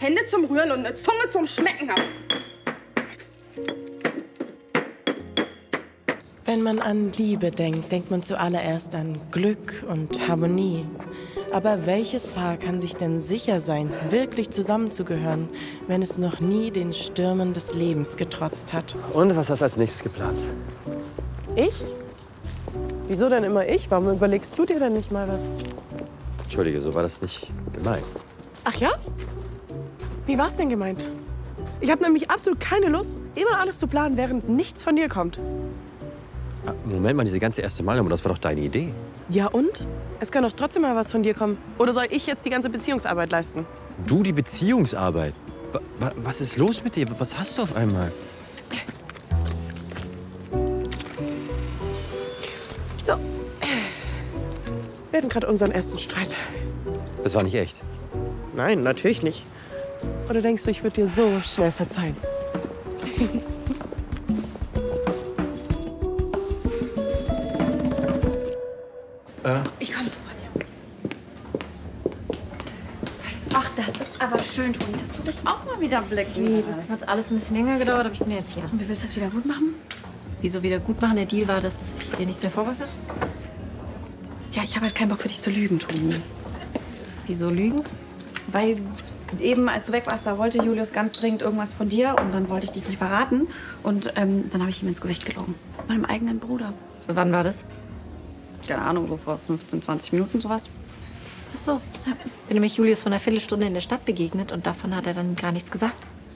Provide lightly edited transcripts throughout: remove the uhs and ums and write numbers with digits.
Hände zum Rühren und eine Zunge zum Schmecken habe. Wenn man an Liebe denkt, denkt man zuallererst an Glück und Harmonie. Aber welches Paar kann sich denn sicher sein, wirklich zusammenzugehören, wenn es noch nie den Stürmen des Lebens getrotzt hat? Und was hast du als nächstes geplant? Ich? Wieso denn immer ich? Warum überlegst du dir denn nicht mal was? Entschuldige, so war das nicht gemeint. Ach ja? Wie war's denn gemeint? Ich habe nämlich absolut keine Lust, immer alles zu planen, während nichts von dir kommt. Ah, Moment mal, diese ganze erste Malnummer, das war doch deine Idee. Ja und? Es kann doch trotzdem mal was von dir kommen. Oder soll ich jetzt die ganze Beziehungsarbeit leisten? Du, die Beziehungsarbeit? Was ist los mit dir? Was hast du auf einmal? So. Wir hatten gerade unseren ersten Streit. Das war nicht echt. Nein, natürlich nicht. Oder denkst du, ich würde dir so schnell verzeihen? Ich komme sofort, ja. Ach, das ist aber schön, Toni, dass du dich auch mal wieder blicken lässt. Das hat alles ein bisschen länger gedauert, aber ich bin jetzt hier. Und wie willst du das wieder gut machen? Wieso wieder gut machen? Der Deal war, dass ich dir nichts mehr vorwerfe? Ja, ich habe halt keinen Bock für dich zu lügen, Toni. Wieso lügen? Weil eben, als du weg warst, da wollte Julius ganz dringend irgendwas von dir und dann wollte ich dich nicht verraten. Und dann habe ich ihm ins Gesicht gelogen. Meinem eigenen Bruder. Wann war das? Keine Ahnung, so vor 15, 20 Minuten sowas. Ach so. Ja. Bin nämlich Julius von einer Viertelstunde in der Stadt begegnet und davon hat er dann gar nichts gesagt.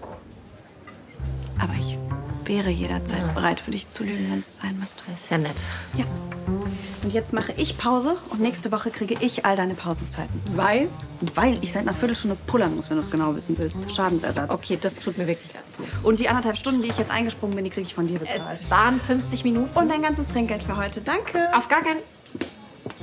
Aber ich wäre jederzeit bereit, für dich zu lügen, wenn es sein müsste. Das ist ja nett. Ja. Und jetzt mache ich Pause und nächste Woche kriege ich all deine Pausenzeiten. Weil ich seit einer Viertelstunde pullern muss, wenn du es genau wissen willst. Schadensersatz. Okay, das tut mir wirklich leid. Und die 1,5 Stunden, die ich jetzt eingesprungen bin, die kriege ich von dir bezahlt. Es waren 50 Minuten. Und dein ganzes Trinkgeld für heute. Danke. Auf gar keinen...